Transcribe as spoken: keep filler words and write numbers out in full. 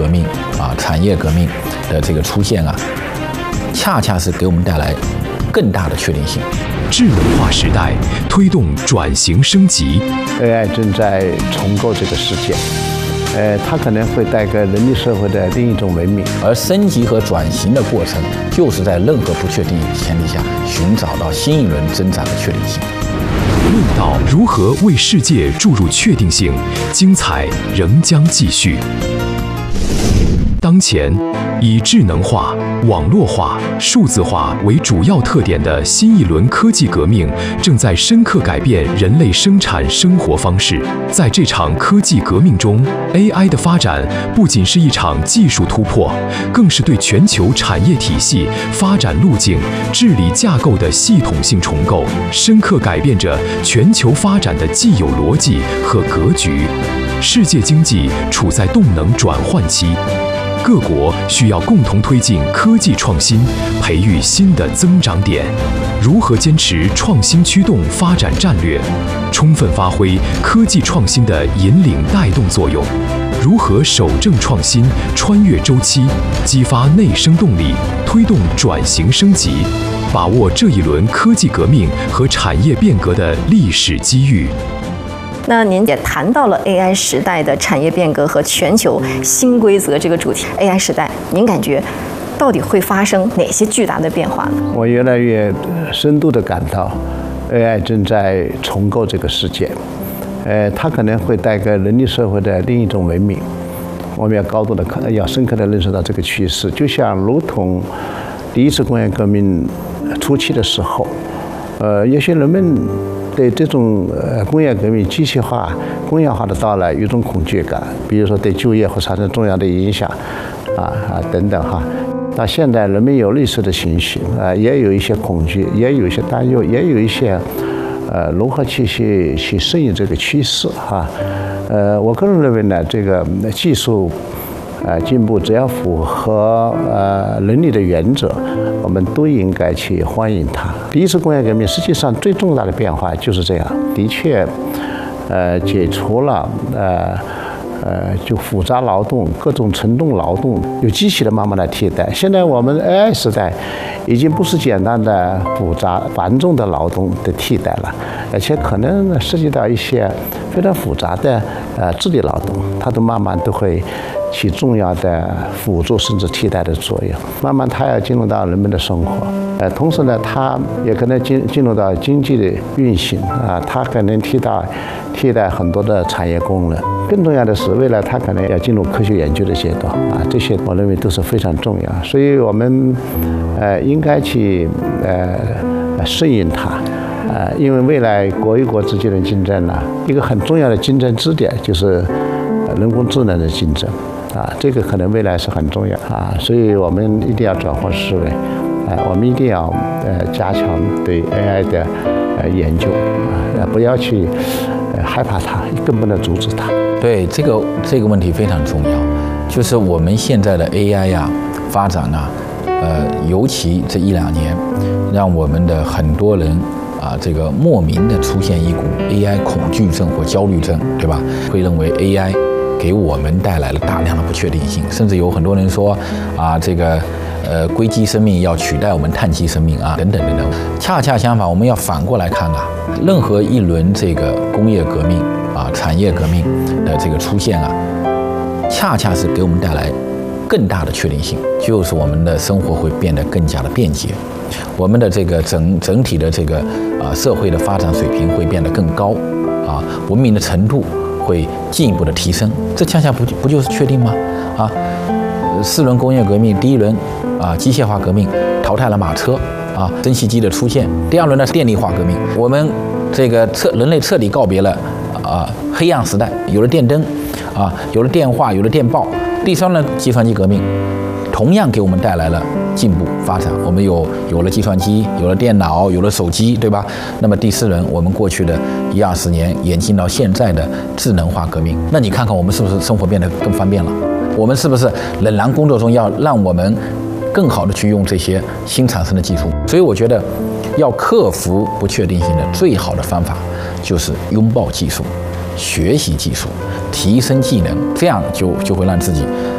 革命啊、产业革命的这个出现啊，恰恰是给我们带来更大的确定性。 智能化时代推动转型升级 ，A I 正在重构这个世界。呃，它可能会带给人类社会的另一种文明， 而升级和转型的过程，就是在任何不确定前提下，寻找到新一轮增长的确定性。 论道如何为世界注入确定性，精彩仍将继续。当前，以智能化、网络化、数字化为主要特点的新一轮科技革命，正在深刻改变人类生产生活方式。在这场科技革命中 ，A I 的发展不仅是一场技术突破，更是对全球产业体系、发展路径、治理架构的系统性重构，深刻改变着全球发展的既有逻辑和格局。世界经济处在动能转换期。各国需要共同推进科技创新，培育新的增长点。如何坚持创新驱动发展战略，充分发挥科技创新的引领带动作用？如何守正创新，穿越周期，激发内生动力，推动转型升级？把握这一轮科技革命和产业变革的历史机遇。 那您也谈到了 A I 时代的产业变革和全球新规则这个主题。A I 时代，您感觉到底会发生哪些巨大的变化呢？ 我越来越深度地感到 ，A I 正在重构这个世界。呃，它可能会带给人类社会的另一种文明。我们要高度的看，要深刻地认识到这个趋势。就像如同第一次工业革命初期的时候，呃，有些人们对这种呃工业革命机械化、工业化的到来有一种恐惧感，比如说对就业会产生重要的影响，啊啊等等哈。到现在，人们有类似的情绪，啊，也有一些恐惧，也有一些担忧，也有一些呃如何去去去适应这个趋势哈。呃，我个人认为呢，这个技术呃进步只要符合呃伦理的原则，我们都应该去欢迎它。第一次工业革命实际上最重大的变化就是这样，的确，呃，解除了呃呃就复杂劳动、各种沉重劳动，有机器的慢慢的替代。现在我们 A I 时代已经不是简单的复杂繁重的劳动的替代了，而且可能涉及到一些非常复杂的呃智力劳动，它都慢慢都会起重要的辅助甚至替代的作用。慢慢它要进入到人们的生活，呃，同时呢，它也可能进进入到经济的运行啊，它可能替代替代很多的产业功能。更重要的是，未来它可能要进入科学研究的阶段啊，这些我认为都是非常重要。所以我们呃应该去呃适应它。呃，因为未来国与国之间的竞争呢，一个很重要的竞争支点就是人工智能的竞争，啊，这个可能未来是很重要啊，所以我们一定要转换思维，啊，我们一定要呃加强对 A I 的呃研究啊，不要去呃害怕它，更不能阻止它。 对，这个这个问题非常重要，就是我们现在的 A I 呀、啊、发展啊，呃，尤其这一两年，让我们的很多人。啊，这个莫名的出现一股 A I 恐惧症或焦虑症，对吧？会认为 A I 给我们带来了大量的不确定性，甚至有很多人说，啊，这个呃硅基生命要取代我们碳基生命啊，等等等等。恰恰相反，我们要反过来看啊，任何一轮这个工业革命啊、产业革命的这个出现啊，恰恰是给我们带来更大的确定性，就是我们的生活会变得更加的便捷。我们的这个整整体的这个啊、呃、社会的发展水平会变得更高，啊，文明的程度会进一步的提升，这恰恰不不就是确定吗？啊，四轮工业革命，第一轮啊机械化革命淘汰了马车啊，蒸汽机的出现，第二轮呢是电力化革命，我们这个彻人类彻底告别了啊黑暗时代，有了电灯啊，有了电话，有了电报，第三轮计算机革命。同样给我们带来了进步发展，我们有有了计算机，有了电脑，有了手机，对吧？那么第四轮，我们过去的一二十年演进到现在的智能化革命，那你看看我们是不是生活变得更方便了？我们是不是仍然工作中要让我们更好的去用这些新产生的技术？所以我觉得，要克服不确定性的最好的方法就是拥抱技术，学习技术，提升技能，这样就就会让自己